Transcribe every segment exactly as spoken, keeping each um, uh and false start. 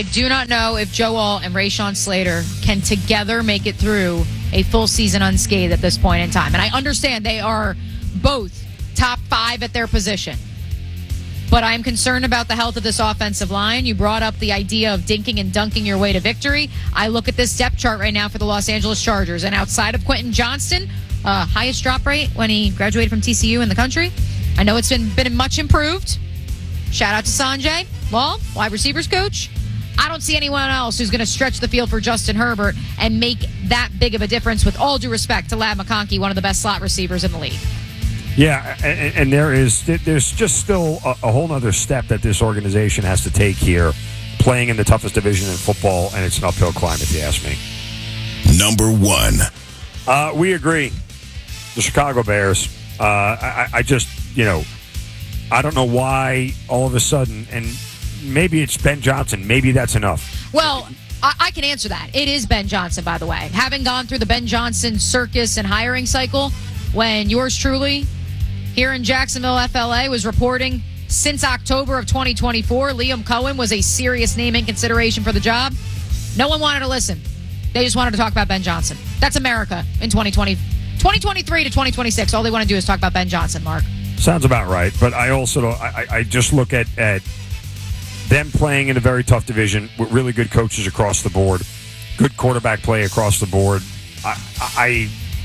I do not know if Joe Alt and Rashawn Slater can together make it through a full season unscathed at this point in time. And I understand they are both top five at their position. But I'm concerned about the health of this offensive line. You brought up the idea of dinking and dunking your way to victory. I look at this depth chart right now for the Los Angeles Chargers, and outside of Quentin Johnston, uh, highest drop rate when he graduated from T C U in the country. I know it's been, been much improved. Shout out to Sanjay Law, wide receivers coach. I don't see anyone else who's going to stretch the field for Justin Herbert and make that big of a difference, with all due respect to Ladd McConkey, one of the best slot receivers in the league. Yeah, and, and there is there's just still a, a whole other step that this organization has to take here, playing in the toughest division in football, and it's an uphill climb, if you ask me. Number one. Uh, we agree. The Chicago Bears. Uh, I, I just, you know, I don't know why all of a sudden, and maybe it's Ben Johnson. Maybe that's enough. Well, I, I can answer that. It is Ben Johnson, by the way. Having gone through the Ben Johnson circus and hiring cycle, when yours truly here in Jacksonville, F L A, was reporting since October of twenty twenty-four, Liam Cohen was a serious name in consideration for the job. No one wanted to listen. They just wanted to talk about Ben Johnson. That's America in twenty twenty, twenty twenty-three to twenty twenty-six. All they want to do is talk about Ben Johnson, Mark. Sounds about right. But I also I, I just look at, at them playing in a very tough division with really good coaches across the board, good quarterback play across the board. I, I,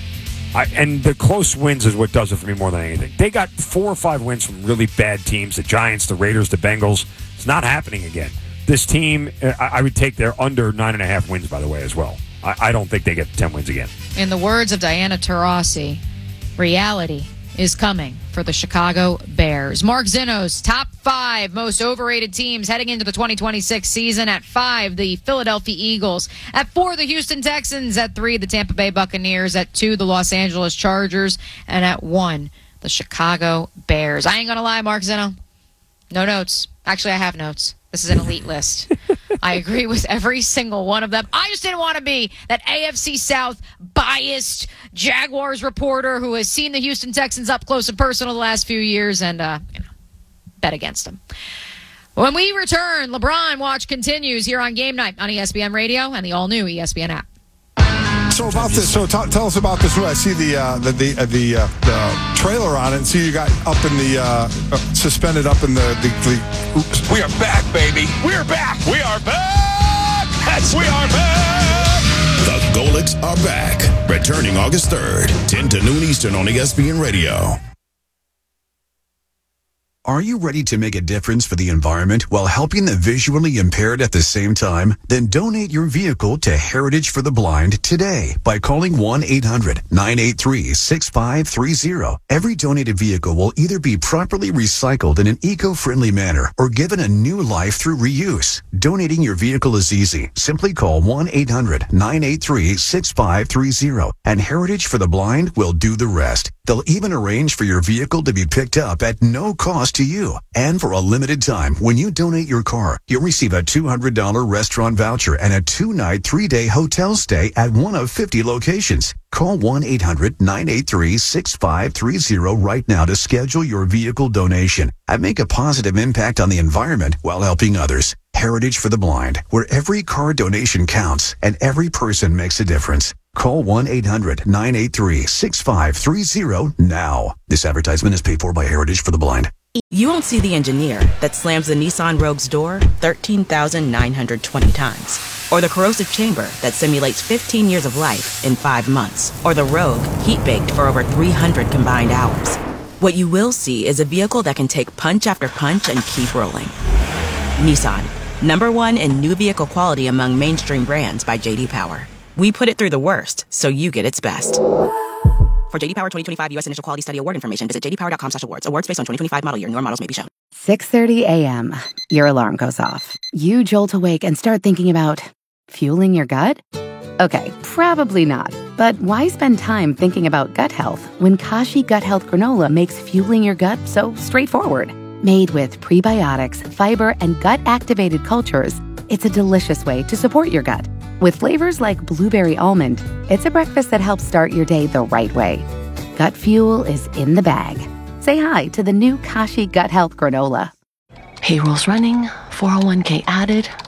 I and the close wins is what does it for me more than anything. They got four or five wins from really bad teams: the Giants, the Raiders, the Bengals. It's not happening again. This team, I, I would take their under nine and a half wins, by the way, as well. I, I don't think they get ten wins again. In the words of Diana Taurasi, reality is coming for the Chicago Bears. Mark Zinnos, top five most overrated teams heading into the twenty twenty-six season. At five, the Philadelphia Eagles. At four, the Houston Texans. At three, the Tampa Bay Buccaneers. At two, the Los Angeles Chargers. And at one, the Chicago Bears. I ain't gonna lie, Mark Zinno. No notes. Actually, I have notes. This is an elite list. I agree with every single one of them. I just didn't want to be that A F C South biased Jaguars reporter who has seen the Houston Texans up close and personal the last few years and uh, you know, bet against them. When we return, LeBron Watch continues here on Game Night on E S P N Radio and the all-new E S P N app. So about this, so t- tell us about this. I see the uh, the the, uh, the, uh, the trailer on it, and see you got up in the uh, uh, suspended up in the, the, the oops. We are back, baby. We are back. We are back. Yes, we are back. The Golics are back. Returning August third, ten to noon Eastern on E S P N Radio. Are you ready to make a difference for the environment while helping the visually impaired at the same time? Then donate your vehicle to Heritage for the Blind today by calling one eight hundred nine eight three six five three zero. Every donated vehicle will either be properly recycled in an eco-friendly manner or given a new life through reuse. Donating your vehicle is easy. Simply call one eight hundred nine eight three six five three zero and Heritage for the Blind will do the rest. They'll even arrange for your vehicle to be picked up at no cost to you. And for a limited time, when you donate your car, you'll receive a two hundred dollars restaurant voucher and a two-night, three-day hotel stay at one of fifty locations. Call one eight hundred nine eight three six five three zero right now to schedule your vehicle donation and make a positive impact on the environment while helping others. Heritage for the Blind, where every car donation counts and every person makes a difference. Call one eight hundred nine eight three six five three zero now. This advertisement is paid for by Heritage for the Blind. You won't see the engineer that slams the Nissan Rogue's door thirteen thousand nine hundred twenty times. Or the corrosive chamber that simulates fifteen years of life in five months. Or the Rogue heat-baked for over three hundred combined hours. What you will see is a vehicle that can take punch after punch and keep rolling. Nissan, number one in new vehicle quality among mainstream brands by J D Power. We put it through the worst, so you get its best. For J D Power twenty twenty-five U S Initial Quality Study Award information, visit j d power dot com slash awards. Awards based on twenty twenty-five model year. Newer models may be shown. six thirty a.m. Your alarm goes off. You jolt awake and start thinking about fueling your gut? Okay, probably not. But why spend time thinking about gut health when Kashi Gut Health Granola makes fueling your gut so straightforward? Made with prebiotics, fiber, and gut-activated cultures, it's a delicious way to support your gut. With flavors like blueberry almond, it's a breakfast that helps start your day the right way. Gut fuel is in the bag. Say hi to the new Kashi Gut Health Granola. Payroll's running, four oh one k added.